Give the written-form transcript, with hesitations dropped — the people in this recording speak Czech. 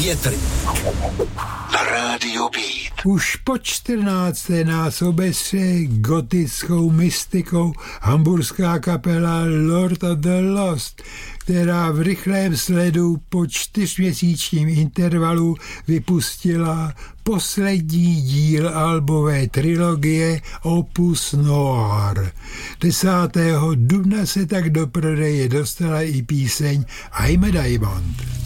Větry na Rádio Beat. Už po 14. nás obesře gotickou mystikou hamburská kapela Lord of the Lost, která v rychlém sledu po 4měsíčním intervalu vypustila poslední díl albové trilogie Opus Noir. 10. dubna se tak do prodeje dostala i píseň I'm a Diamond.